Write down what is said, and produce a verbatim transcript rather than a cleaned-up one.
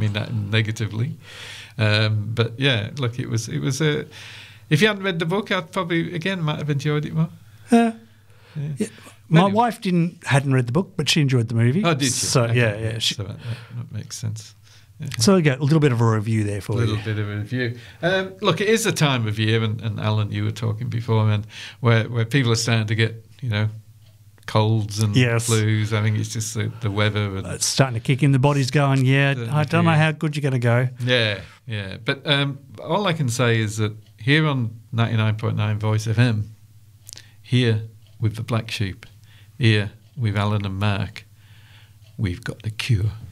mean that negatively. Um, but yeah, look, it was it was a. If you hadn't read the book, I'd probably again might have enjoyed it more. Uh, Yeah. yeah. My Anyway. wife didn't hadn't read the book, but she enjoyed the movie. Oh, did you? So Okay, yeah, yeah. She, so that, that, that makes sense. Yeah. so you get a little bit of a review there A for little you. bit of a review. Um, look, it is a time of year, and, and Alan, you were talking before, and where where people are starting to get, you know, colds and Yes. flus. I think it's just the, the weather. And, It's starting to kick in. The body's going, yeah, Starting I to don't know kick in. how good you're going to go. yeah, yeah. But um, all I can say is that here on ninety-nine point nine Voice F M, here with the Black Sheep, here with Alan and Mark, we've got the cure.